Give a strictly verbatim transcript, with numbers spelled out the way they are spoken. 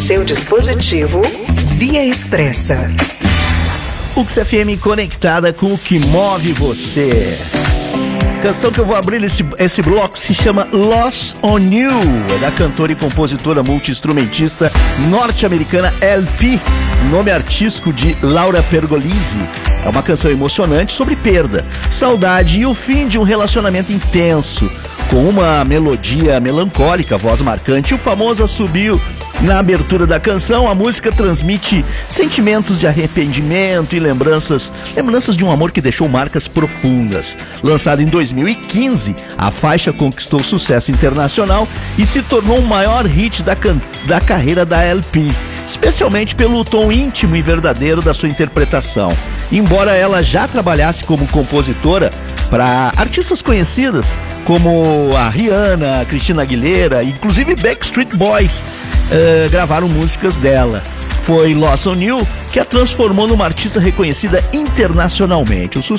seu dispositivo, Via Expressa. U X F M conectada com o que move você. A canção que eu vou abrir esse, esse bloco se chama Lost on You, é da cantora e compositora multi-instrumentista norte-americana L P, nome artístico de Laura Pergolesi. É uma canção emocionante sobre perda, saudade e o fim de um relacionamento intenso, com uma melodia melancólica, voz marcante e o famoso assobio. Na abertura da canção, a música transmite sentimentos de arrependimento e lembranças, lembranças de um amor que deixou marcas profundas. Lançada em dois mil e quinze, a faixa conquistou sucesso internacional e se tornou o maior hit da, can- da carreira da L P, especialmente pelo tom íntimo e verdadeiro da sua interpretação. Embora ela já trabalhasse como compositora para artistas conhecidas como a Rihanna, a Christina Aguilera, inclusive Backstreet Boys, uh, gravaram músicas dela. Foi Lost on You que a transformou numa artista reconhecida internacionalmente. O